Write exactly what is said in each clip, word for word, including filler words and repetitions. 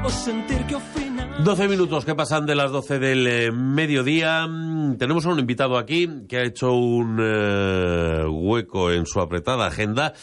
o sentir que ao final... doce minutos que pasan de las doce del eh, mediodía. Tenemos a un invitado aquí que ha hecho un eh, hueco en su apretada agenda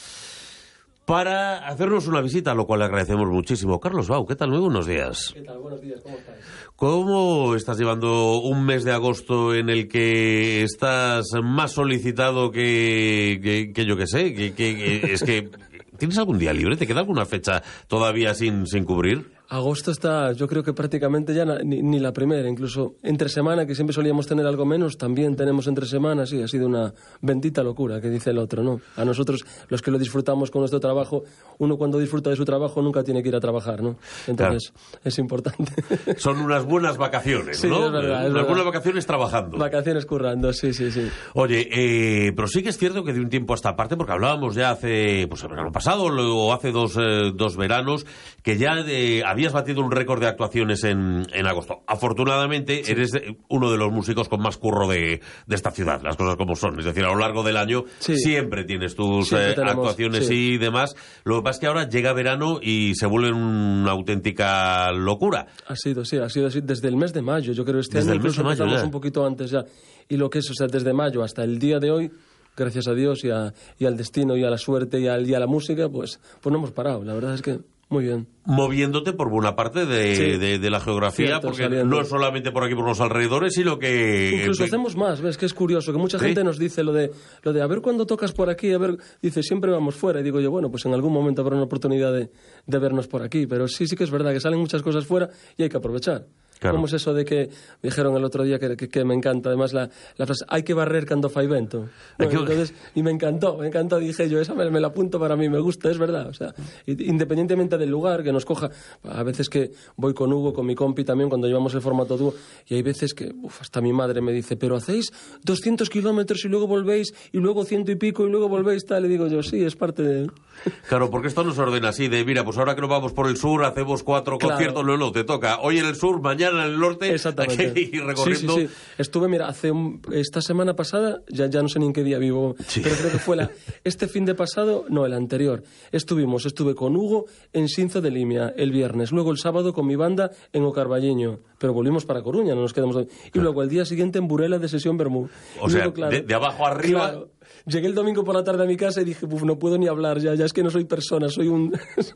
para hacernos una visita, lo cual le agradecemos muchísimo. Carlos Bau, ¿qué tal? Muy buenos días. ¿Qué tal? Buenos días, ¿cómo estáis? ¿Cómo estás llevando un mes de agosto en el que estás más solicitado que, que, que yo que sé? Que, que, que, es que, ¿tienes algún día libre? ¿Te queda alguna fecha todavía sin, sin cubrir? Agosto está, yo creo que prácticamente ya na, ni, ni la primera, incluso entre semana, que siempre solíamos tener algo menos, también tenemos entre semana, sí, ha sido una bendita locura, que dice el otro, ¿no? A nosotros, los que lo disfrutamos con nuestro trabajo, uno cuando disfruta de su trabajo nunca tiene que ir a trabajar, ¿no? Entonces, claro, es importante. Son unas buenas vacaciones, sí, ¿no? Es verdad, es unas verdad. buenas vacaciones trabajando. Vacaciones currando, sí, sí, sí. Oye, eh, pero sí que es cierto que de un tiempo a esta parte, porque hablábamos ya hace, pues el verano pasado, o hace dos, eh, dos veranos, que ya eh, habías batido un récord de actuaciones en, en agosto. Afortunadamente, sí, eres uno de los músicos con más curro de, de esta ciudad, las cosas como son. Es decir, a lo largo del año sí, siempre tienes tus siempre eh, tenemos, actuaciones sí, y demás. Lo que pasa es que ahora llega verano y se vuelve una auténtica locura. Ha sido, sí, ha sido así desde el mes de mayo. Yo creo que este desde año el mes de mayo, empezamos un poquito antes ya. Y lo que es, o sea, desde mayo hasta el día de hoy, gracias a Dios y, a, y al destino y a la suerte y a, y a la música, pues, pues no hemos parado. La verdad es que muy bien. Moviéndote por buena parte de, sí, de, de la geografía, cierto, porque saliendo. No es solamente por aquí, por los alrededores, sino que... Incluso hacemos más, ves que es curioso, que mucha ¿sí? gente nos dice lo de, lo de a ver cuándo tocas por aquí, a ver, dice, siempre vamos fuera. Y digo yo, bueno, pues en algún momento habrá una oportunidad de, de vernos por aquí. Pero sí, sí que es verdad que salen muchas cosas fuera y hay que aprovechar. Claro. ¿Cómo es eso de que me dijeron el otro día que, que, que me encanta, además la, la frase, hay que barrer cuando fai vento? ¿No? Que... Entonces, y me encantó, me encantó, dije yo, esa me, me la apunto para mí, me gusta, es verdad. O sea, independientemente del lugar que nos coja, a veces que voy con Hugo, con mi compi también, cuando llevamos el formato dúo, y hay veces que, uf, hasta mi madre me dice, pero hacéis doscientos kilómetros y luego volvéis, y luego ciento y pico, y luego volvéis, tal, y digo yo, sí, es parte de... Claro, porque esto no se ordena así, de mira, pues ahora que nos vamos por el sur, hacemos cuatro claro. conciertos, no, no, te toca, hoy en el sur, mañana en el norte, exactamente. Y recorriendo. Sí, sí, sí. Estuve, mira, hace un, esta semana pasada, ya, ya no sé ni en qué día vivo, sí. pero creo que fue la, este fin de pasado, no, el anterior. Estuvimos, estuve con Hugo en Sinzo de Limia el viernes, luego el sábado con mi banda en O Carballiño, pero volvimos para Coruña, no nos quedamos ahí. Y claro. luego el día siguiente en Burela de Sesión Bermú. O y sea, luego, claro, de, de abajo arriba. Claro, llegué el domingo por la tarde a mi casa y dije, Buf, no puedo ni hablar, ya, ya es que no soy persona, soy un,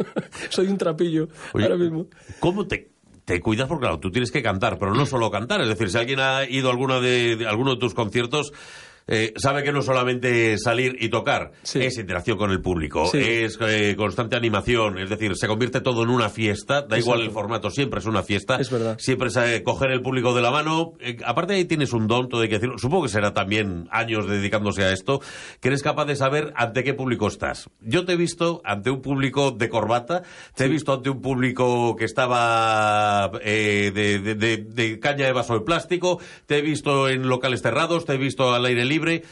soy un trapillo. Oye, ahora mismo. ¿Cómo te, te cuidas? Porque claro, tú tienes que cantar, pero no solo cantar. Es decir, si alguien ha ido a alguno de, de, alguno de tus conciertos, eh, sabe que no solamente salir y tocar, sí. es interacción con el público, sí. es eh, constante animación, es decir, se convierte todo en una fiesta, da Exacto. igual el formato, siempre es una fiesta, es verdad. Siempre es eh, coger el público de la mano, eh, aparte ahí tienes un don, todo hay que decirlo, supongo que será también años dedicándose a esto, que eres capaz de saber ante qué público estás. Yo te he visto ante un público de corbata, te sí. he visto ante un público que estaba eh, de, de, de, de caña de vaso de plástico, te he visto en locales cerrados, te he visto al aire libre, libre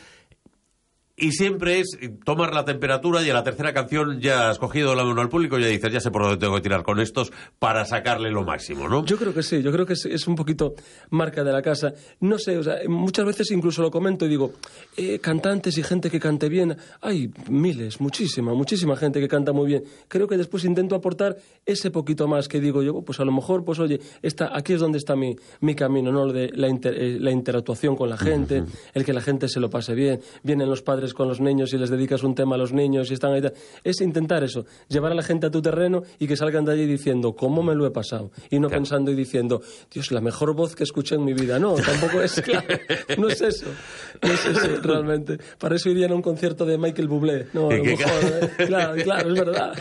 y siempre es tomar la temperatura y a la tercera canción ya has cogido la mano al público y ya dices, ya sé por dónde tengo que tirar con estos para sacarle lo máximo, ¿no? Yo creo que sí, yo creo que es, es un poquito marca de la casa. No sé, o sea, muchas veces incluso lo comento y digo, eh, cantantes y gente que cante bien, hay miles, muchísima, muchísima gente que canta muy bien. Creo que después intento aportar ese poquito más que digo yo, pues a lo mejor, pues oye, está, aquí es donde está mi, mi camino, ¿no? Lo de la, inter, eh, la interactuación con la gente, uh-huh. el que la gente se lo pase bien, vienen los padres con los niños y les dedicas un tema a los niños y están ahí, es intentar eso, llevar a la gente a tu terreno y que salgan de allí diciendo cómo me lo he pasado y no claro. pensando y diciendo, Dios, la mejor voz que escuché en mi vida. No, tampoco es claro, no es eso, no es eso realmente. Para eso irían a un concierto de Michael Bublé, no, a lo mejor, ¿eh? claro, claro, es verdad.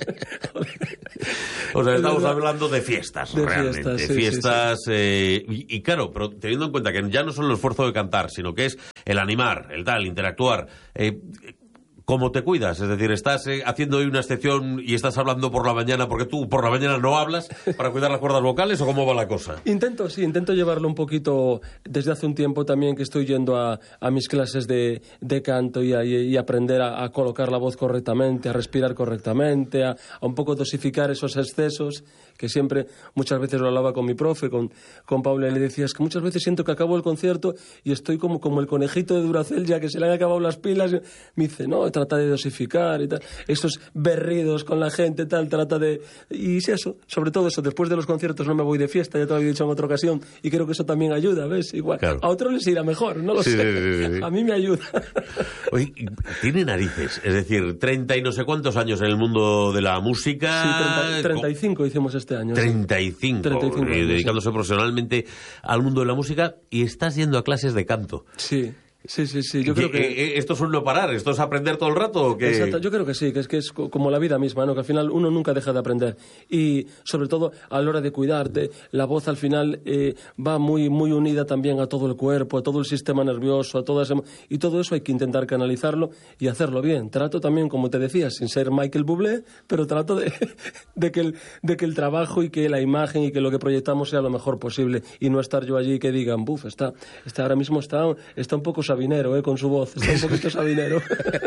O sea, estamos hablando de fiestas, de realmente, fiestas, sí, fiestas sí, sí. Eh, y, y claro, pero teniendo en cuenta que ya no solo el esfuerzo de cantar, sino que es el animar, el tal, interactuar, eh, ¿cómo te cuidas? Es decir, ¿estás eh, haciendo hoy una excepción y estás hablando por la mañana porque tú por la mañana no hablas para cuidar las cuerdas vocales o cómo va la cosa? Intento, sí, intento llevarlo un poquito desde hace un tiempo también que estoy yendo a, a mis clases de, de canto y, a, y aprender a, a colocar la voz correctamente, a respirar correctamente, a, a un poco dosificar esos excesos que siempre, muchas veces lo hablaba con mi profe, con, con Paula, y le decía, es que muchas veces siento que acabo el concierto y estoy como, como el conejito de Duracell ya que se le han acabado las pilas. Me dice, no, trata de dosificar y tal, estos berridos con la gente, tal, trata de... Y sí, eso, sobre todo eso, después de los conciertos no me voy de fiesta, ya te lo había dicho en otra ocasión, y creo que eso también ayuda, ¿ves? Igual, claro. A otros les irá mejor, no lo sí, sé, sí, sí, sí. A mí me ayuda. Oye, tiene narices, es decir, treinta y no sé cuántos años en el mundo de la música... Sí, treinta, treinta y cinco hicimos este año. treinta y cinco, treinta y cinco eh, años, dedicándose sí. profesionalmente al mundo de la música, y estás yendo a clases de canto. Sí. Sí, sí, sí. Yo creo que... Eh, ¿Esto es un no parar? ¿Esto es aprender todo el rato? ¿O qué? Exacto, yo creo que sí, que es que es como la vida misma, ¿no? Que al final uno nunca deja de aprender. Y sobre todo a la hora de cuidarte, la voz al final eh, va muy, muy unida también a todo el cuerpo, a todo el sistema nervioso, a todo ese... Y todo eso hay que intentar canalizarlo y hacerlo bien. Trato también, como te decía, sin ser Michael Bublé, pero trato de, de, que, el, de que el trabajo y que la imagen y que lo que proyectamos sea lo mejor posible. Y no estar yo allí y que digan, buf, está, está ahora mismo está, está un poco Sabinero, eh, con su voz, está un poquito Sabinero.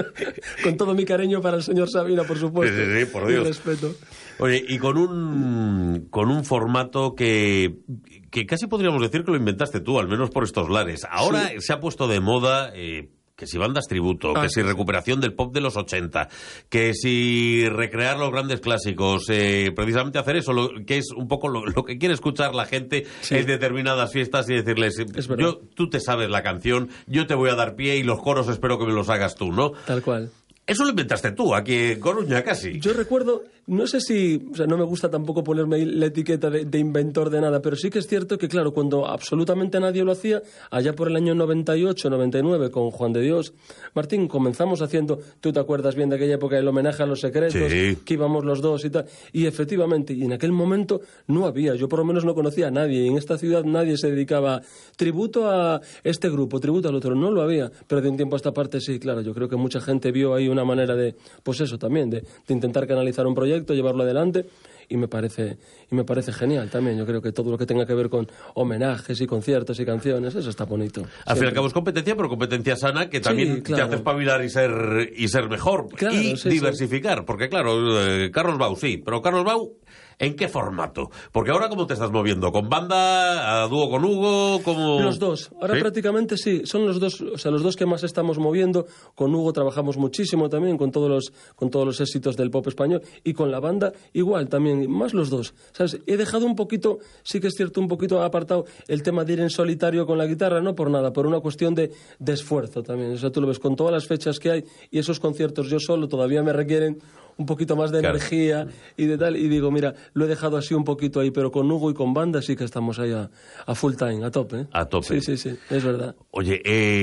Con todo mi cariño para el señor Sabina, por supuesto. Sí, sí, sí, por Dios. Y respeto. Oye, y con un con un formato que, que casi podríamos decir que lo inventaste tú, al menos por estos lares. Ahora sí. Se ha puesto de moda... Eh, que si bandas tributo, ah, que si recuperación del pop de los ochenta, que si recrear los grandes clásicos, eh, precisamente hacer eso, lo, que es un poco lo, lo que quiere escuchar la gente sí. en determinadas fiestas y decirles, yo, tú te sabes la canción, yo te voy a dar pie y los coros espero que me los hagas tú, ¿no? Tal cual. Eso lo inventaste tú, aquí en Coruña casi. Yo recuerdo, no sé si, o sea, no me gusta tampoco ponerme la etiqueta de, de inventor de nada, pero sí que es cierto que, claro, cuando absolutamente nadie lo hacía, allá por el año noventa y ocho, noventa y nueve, con Juan de Dios Martín, comenzamos haciendo, tú te acuerdas bien de aquella época, el homenaje a Los Secretos, sí. que íbamos los dos y tal, y efectivamente, y en aquel momento no había, yo por lo menos no conocía a nadie, y en esta ciudad nadie se dedicaba tributo a este grupo, tributo al otro, no lo había, pero de un tiempo a esta parte sí, claro, yo creo que mucha gente vio ahí una manera de, pues eso también, de, de intentar canalizar un proyecto, llevarlo adelante, y me parece y me parece genial también. Yo creo que todo lo que tenga que ver con homenajes y conciertos y canciones, eso está bonito. Al fin y al cabo es competencia, pero competencia sana que también sí, claro. te hace espabilar y ser y ser mejor claro, y sí, diversificar, sí. porque claro, eh, Carlos Bau sí, pero Carlos Bau ¿en qué formato? Porque ahora, ¿cómo te estás moviendo? ¿Con banda? ¿A dúo con Hugo? ¿Cómo... Los dos. Ahora ¿Sí? prácticamente sí. Son los dos, o sea, los dos que más estamos moviendo. Con Hugo trabajamos muchísimo también, con todos los, con todos los éxitos del pop español. Y con la banda igual también, más los dos. ¿Sabes? He dejado un poquito, sí que es cierto, un poquito apartado el tema de ir en solitario con la guitarra, no por nada, por una cuestión de, de esfuerzo también. O sea, tú lo ves con todas las fechas que hay y esos conciertos yo solo todavía me requieren un poquito más de claro. energía y de tal, y digo, mira, lo he dejado así un poquito ahí, pero con Hugo y con banda sí que estamos ahí a, a full time, a tope. ¿eh? A tope. Sí, sí, sí, es verdad. Oye,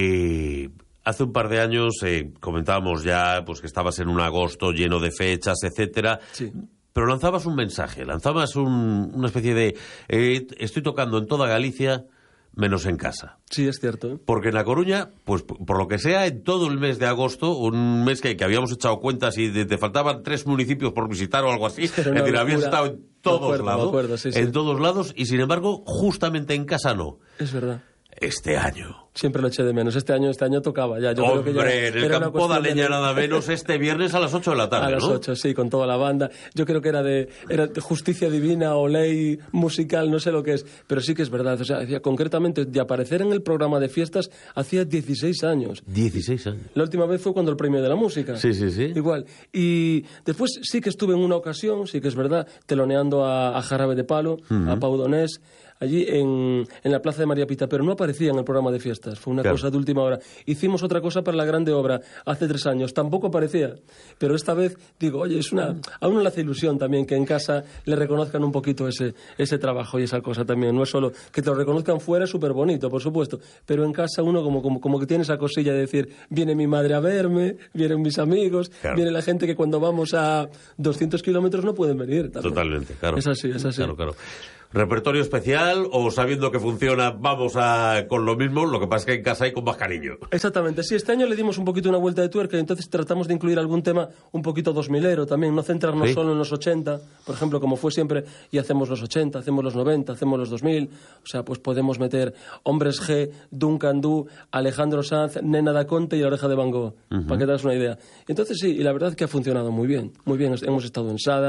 eh, hace un par de años eh, comentábamos ya pues que estabas en un agosto lleno de fechas, etcétera. Sí. Pero lanzabas un mensaje, lanzabas un, una especie de... Eh, estoy tocando en toda Galicia... menos en casa. Sí, es cierto. ¿eh? Porque en La Coruña, pues por lo que sea, en todo el mes de agosto, un mes que, que habíamos echado cuentas y de, te faltaban tres municipios por visitar o algo así, es decir, locura. Habías estado en todos me acuerdo, lados, me acuerdo, sí, sí. en todos lados, y sin embargo, justamente en casa no. Es verdad. Este año. Siempre lo eché de menos. Este año, este año tocaba ya. Yo Hombre, creo que ya en el campo de Leña de... nada menos este viernes a las ocho de la tarde, A las ¿no? ocho, sí, con toda la banda. Yo creo que era de, era de justicia divina o ley musical, no sé lo que es. Pero sí que es verdad. O sea, decía, concretamente, de aparecer en el programa de fiestas hacía dieciséis años. dieciséis años. La última vez fue cuando el premio de la música. Sí, sí, sí. Igual. Y después sí que estuve en una ocasión, sí que es verdad, teloneando a, a Jarabe de Palo, uh-huh. a Pau Donés, allí en, en la Plaza de María Pita, pero no aparecía en el programa de fiestas. Fue una claro. cosa de última hora. Hicimos otra cosa para la grande obra hace tres años. Tampoco aparecía. Pero esta vez digo, oye, es una, a uno le hace ilusión también que en casa le reconozcan un poquito ese, ese trabajo y esa cosa también. No es solo que te lo reconozcan fuera, es súper bonito, por supuesto. Pero en casa uno como, como, como que tiene esa cosilla de decir, viene mi madre a verme, vienen mis amigos, claro. viene la gente que cuando vamos a doscientos kilómetros no pueden venir. También. Totalmente, claro. Es así, es así. Claro, claro. ¿Repertorio especial o sabiendo que funciona vamos a con lo mismo? Lo que pasa es que en casa hay con más cariño. Exactamente, sí, este año le dimos un poquito una vuelta de tuerca y entonces tratamos de incluir algún tema un poquito dos milero también, no centrarnos ¿Sí? solo en los ochenta, por ejemplo, como fue siempre, y hacemos los ochenta, hacemos los noventa, hacemos los dos mil, o sea, pues podemos meter Hombres G, Duncan Du, Alejandro Sanz, Nena da Conte y La Oreja de Van Gogh, uh-huh. para que te das una idea. Entonces sí, y la verdad que ha funcionado muy bien, muy bien, hemos estado en Sada,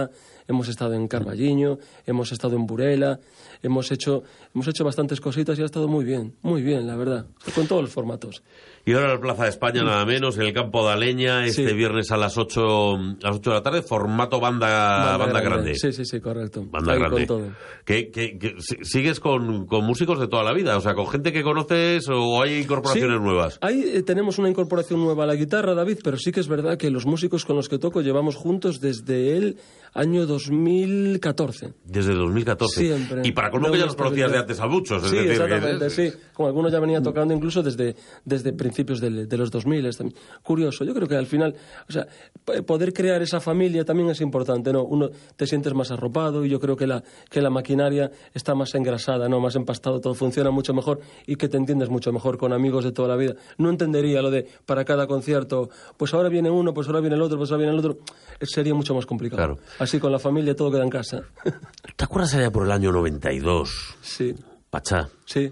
hemos estado en Carballiño, hemos estado en Burela, hemos hecho, hemos hecho bastantes cositas y ha estado muy bien, muy bien, la verdad, con todos los formatos. Y ahora la Plaza de España, nada menos, en el Campo de Aleña, este Sí. viernes a las ocho a las ocho de la tarde, formato banda, banda, banda grande. Sí, sí, sí, correcto. Banda Ahí grande. con todo. ¿Qué, qué, qué- si- ¿Sigues con, con músicos de toda la vida? O sea, ¿con gente que conoces o hay incorporaciones Sí, nuevas? Ahí eh, tenemos una incorporación nueva a la guitarra, David, pero sí que es verdad que los músicos con los que toco llevamos juntos desde el año dos mil catorce. Desde dos mil catorce. Siempre. Y para colmo No que ya hemos los conocías de estabilidad. antes a muchos. Es Sí, decir, exactamente, que- sí. Como algunos ya venía tocando incluso desde, desde principios del- de los dos mil. También. Curioso, yo creo que al final, o sea, p- poder crear esa familia también es importante, ¿no? Uno te sientes más arropado y yo creo que la, que la maquinaria está más engrasada, ¿no? Más empastado, todo funciona mucho mejor y que te entiendes mucho mejor con amigos de toda la vida. No entendería lo de para cada concierto, pues ahora viene uno, pues ahora viene el otro, pues ahora viene el otro. Sería mucho más complicado. Claro. Así con la familia todo queda en casa. ¿Te acuerdas allá por el año noventa y dos? Sí, Pachá, sí,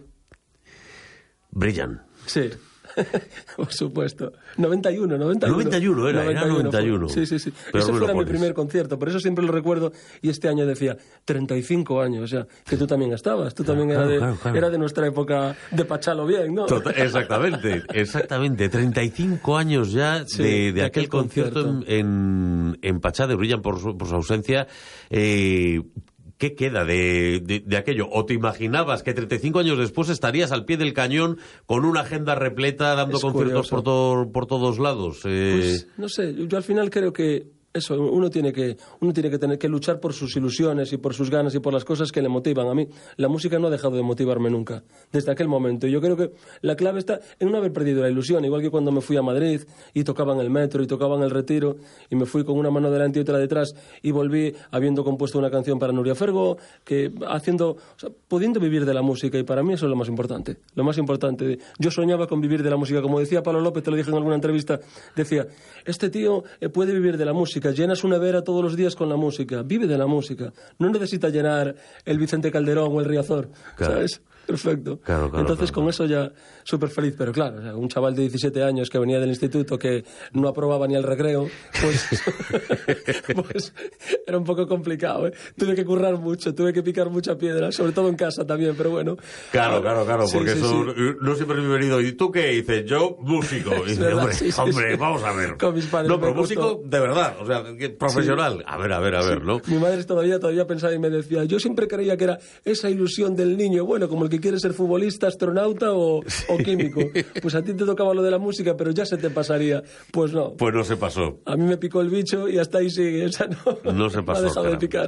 brillan. sí. Por supuesto. noventa y uno, noventa y uno. noventa y uno era, era noventa y uno. Sí, sí, sí. Pero Ese me lo fue mi pones. primer concierto, por eso siempre lo recuerdo. Y este año decía treinta y cinco años, o sea, que tú también estabas. Tú también Claro, era, de, claro, claro. era de nuestra época de Pachalo bien, ¿no? Total- exactamente, exactamente. treinta y cinco años ya Sí, de, de de aquel aquel concierto en, concierto. en, en Pachá, de Brillan por su, por su ausencia. Eh, ¿Qué queda de, de, de aquello? ¿O te imaginabas que treinta y cinco años después estarías al pie del cañón con una agenda repleta dando Es conciertos curioso. por, to- por todos lados? Eh, Pues, no sé, yo, yo al final creo que eso, uno tiene que uno tiene que tener que luchar por sus ilusiones y por sus ganas y por las cosas que le motivan. A mí la música no ha dejado de motivarme nunca, desde aquel momento. Y yo creo que la clave está en no haber perdido la ilusión, igual que cuando me fui a Madrid y tocaba en el metro y tocaba en el Retiro y me fui con una mano delante y otra detrás y volví habiendo compuesto una canción para Nuria Fergo, que haciendo, o sea, pudiendo vivir de la música, y para mí eso es lo más importante. Lo más importante, yo soñaba con vivir de la música, como decía Pablo López, te lo dije en alguna entrevista, decía, este tío eh, puede vivir de la música, llenas una vera todos los días con la música, vive de la música, no necesita llenar el Vicente Calderón o el Riazor, Claro. ¿sabes? Perfecto. Claro, claro, Entonces claro. con eso ya súper feliz, pero claro, o sea, un chaval de diecisiete años que venía del instituto que no aprobaba ni el recreo, pues, pues era un poco complicado, ¿eh? Tuve que currar mucho, tuve que picar mucha piedra, sobre todo en casa también, pero bueno. Claro, claro, claro, Sí, porque sí, eso sí. no siempre es bienvenido. ¿Y tú qué dices? Yo, músico. Y dice, verdad, hombre, sí, sí, hombre, sí. vamos a ver. Con mis padres no, me pero costó. músico de verdad, o sea, que profesional. A ver, a ver, a ver, ¿no? Mi madre todavía, todavía pensaba y me decía, yo siempre creía que era esa ilusión del niño, bueno, como el que quiere ser futbolista, astronauta o, o químico. Pues a ti te tocaba lo de la música, pero ya se te pasaría. Pues no. Pues no se pasó. A mí me picó el bicho y hasta ahí sigue. O sea, no, No se pasó, ha dejado de caramba. picar.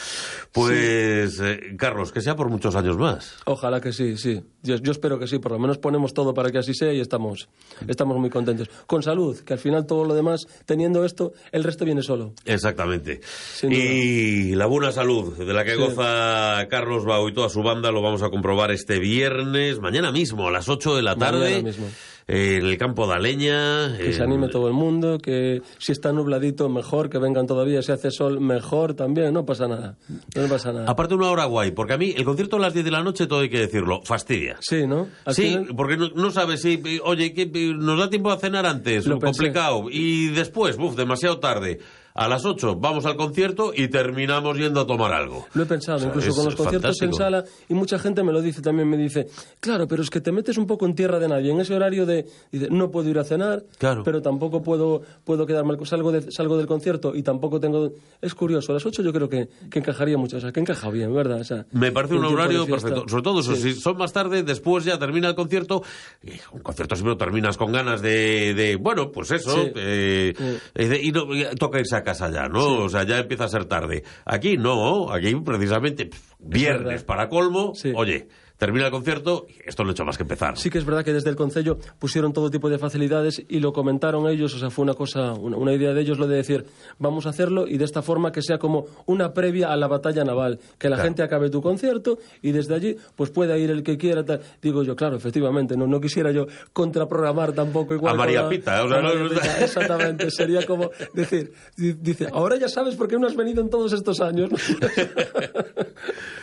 Pues, eh, Carlos, que sea por muchos años más. Ojalá que sí, sí. Yo, yo espero que sí. Por lo menos ponemos todo para que así sea y estamos, estamos muy contentos. Con salud, que al final todo lo demás, teniendo esto, el resto viene solo. Exactamente. Sin duda. Y la buena salud de la que Sí. goza Carlos Bau y toda su banda lo vamos a comprobar este viernes, mañana mismo, a las ocho de la tarde, Mañana mismo. eh, en el Campo de Aleña. Que se en- anime todo el mundo, que si está nubladito, mejor, que vengan todavía, si hace sol, mejor también, no pasa nada. No pasa nada. Aparte una hora guay, porque a mí el concierto a las diez de la noche, todo hay que decirlo, fastidia. Sí, ¿no? Al Sí, final- porque no, no sabes si, oye, que nos da tiempo a cenar antes, Lo pensé. complicado, y después, buf, demasiado tarde. A las ocho vamos al concierto y terminamos yendo a tomar algo. Lo he pensado, O sea, incluso es con los conciertos en fantástico. sala, y mucha gente me lo dice también, me dice, claro, pero es que te metes un poco en tierra de nadie, en ese horario de, dice, no puedo ir a cenar, Claro. pero tampoco puedo, puedo quedarme, al- salgo, de- salgo del concierto y tampoco tengo... Es curioso, a las ocho yo creo que, que encajaría mucho, o sea, que encaja bien, ¿verdad? O sea, Me parece un tiempo de horario fiesta. perfecto. Sobre todo eso, Sí. si son más tarde, después ya termina el concierto. Y un concierto siempre terminas con ganas de, de bueno, pues eso. Sí. eh, Sí. eh, de- y no, y toca irse a casa ya, ¿no? O sea, ya empieza a ser tarde. Aquí no, aquí precisamente pf, viernes verdad. para colmo. Sí. Oye, termina el concierto y esto no ha hecho más que empezar. Sí que es verdad que desde el Concello pusieron todo tipo de facilidades y lo comentaron ellos, o sea, fue una cosa, una, una idea de ellos lo de decir, vamos a hacerlo y de esta forma que sea como una previa a la batalla naval, que la Claro. gente acabe tu concierto y desde allí pues pueda ir el que quiera, tal. Digo yo, claro, efectivamente, no, no quisiera yo contraprogramar tampoco igual. A con María la- Pita, o sea, a María no- Pita, exactamente, sería como decir, di- dice, ahora ya sabes por qué no has venido en todos estos años.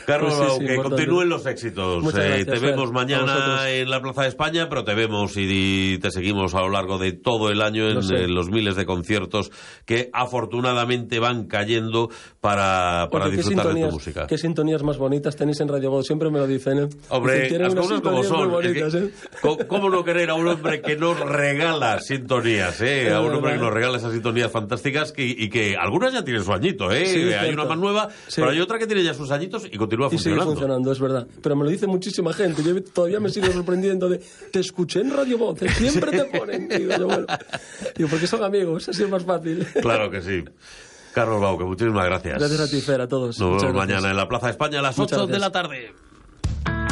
Carlos Pues sí, Bau, sí, que importante. continúen los éxitos. Muchas Eh, gracias, te Fer. vemos A mañana vosotros. en la Plaza de España, pero te vemos y te seguimos a lo largo de todo el año en Lo sé. eh, los miles de conciertos que afortunadamente van cayendo para, para Oye, qué disfrutar de tu sintonías, música. qué sintonías más bonitas tenéis en Radio Voz, siempre me lo dicen, ¿eh? Hombre, Dicen, tienen las unas cosas como sintonías muy son. Es bonitas, que, ¿eh? ¿cómo, cómo no querer a un hombre que nos regala sintonías, eh? Es A un hombre verdad. que nos regala esas sintonías fantásticas que, y que algunas ya tienen su añito, ¿eh? Sí, hay cierto. una más nueva, Sí. pero hay otra que tiene ya sus añitos y continúa Y sigue funcionando. funcionando, es verdad. Pero me lo dice muchísima gente. Yo todavía me sigo sorprendiendo de, te escuché en Radio Voz, ¿eh? Siempre te ponen. Digo, yo, bueno, digo, porque son amigos, así es más fácil. Claro que sí. Carlos Bau, que muchísimas gracias. Gracias a ti, Fer, a todos. Nos Muchas vemos gracias. mañana en la Plaza de España a las Muchas ocho de gracias. la tarde.